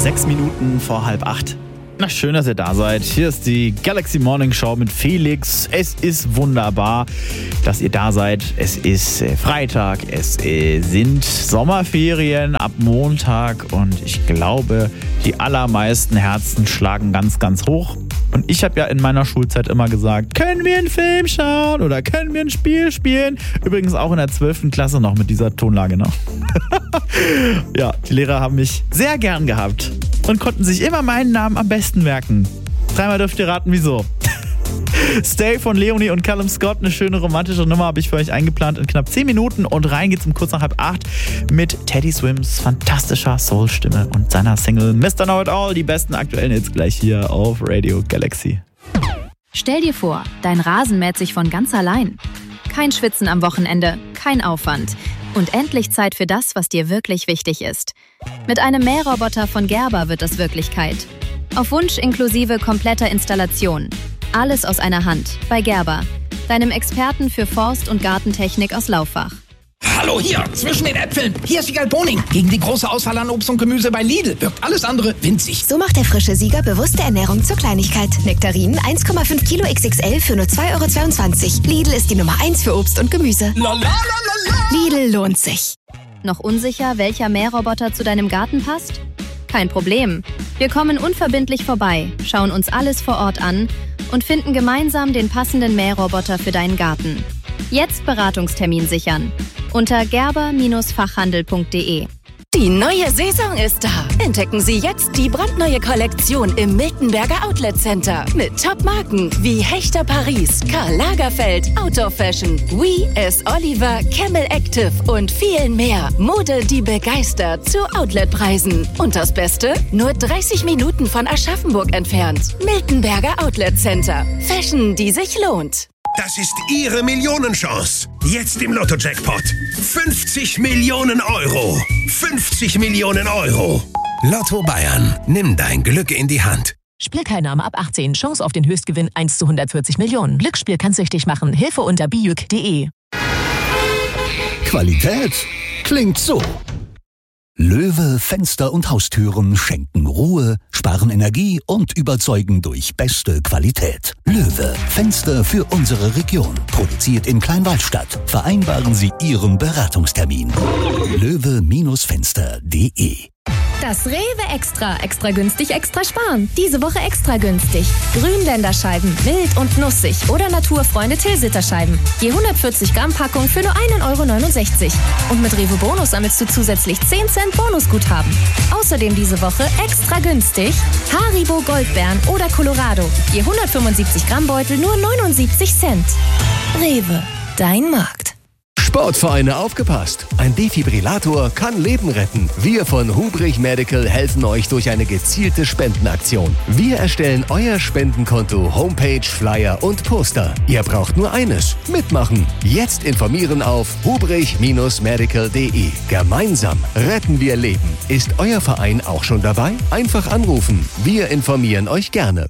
6 Minuten vor 7:30. Na, schön, dass ihr da seid. Hier ist die Galaxy Morning Show mit Felix. Es ist wunderbar, dass ihr da seid. Es ist Freitag, es sind Sommerferien ab Montag und ich glaube, die allermeisten Herzen schlagen ganz, ganz hoch. Und ich habe ja in meiner Schulzeit immer gesagt, können wir einen Film schauen oder können wir ein Spiel spielen? Übrigens auch in der 12. Klasse noch mit dieser Tonlage noch. Ja, die Lehrer haben mich sehr gern gehabt und konnten sich immer meinen Namen am besten merken. 3-mal dürft ihr raten, wieso. Stay von Leonie und Callum Scott, eine schöne romantische Nummer habe ich für euch eingeplant in knapp 10 Minuten und rein geht's um kurz nach 7:30 mit Teddy Swims fantastischer Soul-Stimme und seiner Single Mr. Know It All, die besten aktuellen Hits gleich hier auf Radio Galaxy. Stell dir vor, dein Rasen mäht sich von ganz allein. Kein Schwitzen am Wochenende, kein Aufwand und endlich Zeit für das, was dir wirklich wichtig ist. Mit einem Mähroboter von Gerber wird das Wirklichkeit. Auf Wunsch inklusive kompletter Installation. Alles aus einer Hand, bei Gerber, deinem Experten für Forst- und Gartentechnik aus Laufach. Hallo hier, zwischen den Äpfeln. Hier ist Wiegald Boning. Gegen die große Auswahl an Obst und Gemüse bei Lidl wirkt alles andere winzig. So macht der frische Sieger bewusste Ernährung zur Kleinigkeit. Nektarinen 1,5 Kilo XXL für nur 2,22 €. Lidl ist die Nummer 1 für Obst und Gemüse. Lidl lohnt sich. Noch unsicher, welcher Mähroboter zu deinem Garten passt? Kein Problem. Wir kommen unverbindlich vorbei, schauen uns alles vor Ort an und finden gemeinsam den passenden Mähroboter für deinen Garten. Jetzt Beratungstermin sichern. Unter gerber-fachhandel.de. Die neue Saison ist da. Entdecken Sie jetzt die brandneue Kollektion im Miltenberger Outlet Center. Mit Top-Marken wie Hechter Paris, Karl Lagerfeld, Outdoor Fashion, We, S. Oliver, Camel Active und vielen mehr. Mode, die begeistert zu Outletpreisen. Und das Beste? Nur 30 Minuten von Aschaffenburg entfernt. Miltenberger Outlet Center. Fashion, die sich lohnt. Das ist Ihre Millionenchance. Jetzt im Lotto-Jackpot. 50 Millionen Euro. 50 Millionen Euro. Lotto Bayern. Nimm dein Glück in die Hand. Spielteilnahme ab 18. Chance auf den Höchstgewinn 1 zu 140 Millionen. Glücksspiel kann süchtig machen. Hilfe unter bijuk.de. Qualität klingt so. Löwe Fenster und Haustüren schenken Ruhe, sparen Energie und überzeugen durch beste Qualität. Löwe Fenster für unsere Region. Produziert in Kleinwaldstadt. Vereinbaren Sie Ihren Beratungstermin. löwe-fenster.de. Das Rewe Extra. Extra günstig, extra sparen. Diese Woche extra günstig. Grünländerscheiben, mild und nussig oder Naturfreunde Tilsiterscheiben. Je 140 Gramm Packung für nur 1,69 €. Und mit Rewe Bonus sammelst du zusätzlich 10 Cent Bonusguthaben. Außerdem diese Woche extra günstig Haribo Goldbeeren oder Colorado. Je 175 Gramm Beutel nur 79 Cent. Rewe, dein Markt. Sportvereine aufgepasst! Ein Defibrillator kann Leben retten. Wir von Hubrich Medical helfen euch durch eine gezielte Spendenaktion. Wir erstellen euer Spendenkonto, Homepage, Flyer und Poster. Ihr braucht nur eines: mitmachen. Jetzt informieren auf hubrich-medical.de. Gemeinsam retten wir Leben. Ist euer Verein auch schon dabei? Einfach anrufen. Wir informieren euch gerne.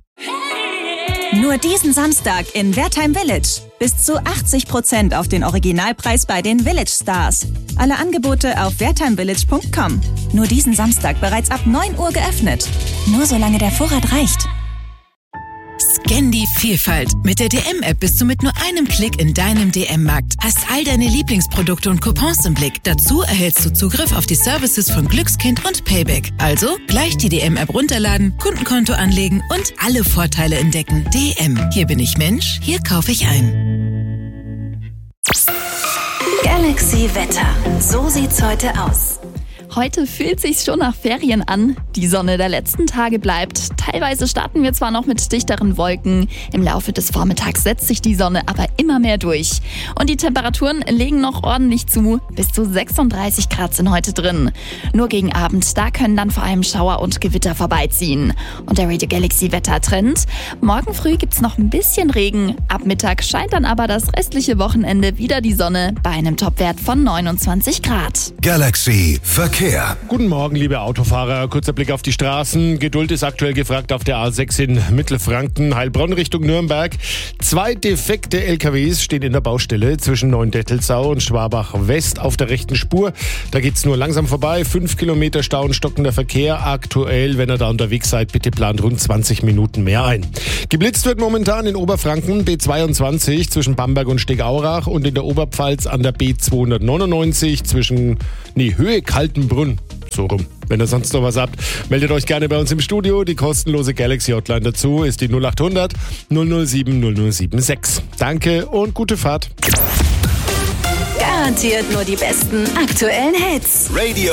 Nur diesen Samstag in Wertheim Village. Bis zu 80% auf den Originalpreis bei den Village Stars. Alle Angebote auf wertheimvillage.com. Nur diesen Samstag bereits ab 9 Uhr geöffnet. Nur solange der Vorrat reicht. Scan die Vielfalt. Mit der DM-App bist du mit nur einem Klick in deinem DM-Markt. Hast all deine Lieblingsprodukte und Coupons im Blick. Dazu erhältst du Zugriff auf die Services von Glückskind und Payback. Also gleich die DM-App runterladen, Kundenkonto anlegen und alle Vorteile entdecken. DM. Hier bin ich Mensch, hier kaufe ich ein. Galaxy Wetter. So sieht's heute aus. Heute fühlt sich's schon nach Ferien an. Die Sonne der letzten Tage bleibt. Teilweise starten wir zwar noch mit dichteren Wolken. Im Laufe des Vormittags setzt sich die Sonne aber immer mehr durch. Und die Temperaturen legen noch ordentlich zu. Bis zu 36 Grad sind heute drin. Nur gegen Abend, da können dann vor allem Schauer und Gewitter vorbeiziehen. Und der Radio Galaxy Wettertrend: Morgen früh gibt's noch ein bisschen Regen. Ab Mittag scheint dann aber das restliche Wochenende wieder die Sonne bei einem Topwert von 29 Grad. Galaxy Verkehr. Guten Morgen, liebe Autofahrer. Kurzer Blick Blick auf die Straßen. Geduld ist aktuell gefragt auf der A6 in Mittelfranken, Heilbronn Richtung Nürnberg. 2 defekte LKWs stehen in der Baustelle zwischen Neuendettelsau und Schwabach West auf der rechten Spur. Da geht's nur langsam vorbei. 5 Kilometer Stau und stockender Verkehr. Aktuell, wenn ihr da unterwegs seid, bitte plant rund 20 Minuten mehr ein. Geblitzt wird momentan in Oberfranken B22 zwischen Bamberg und Stegaurach und in der Oberpfalz an der B299 zwischen Höhe Kaltenbrunn. So rum. Wenn ihr sonst noch was habt, meldet euch gerne bei uns im Studio. Die kostenlose Galaxy Hotline dazu ist die 0800 007 0076. Danke und gute Fahrt. Garantiert nur die besten aktuellen Hits. Radio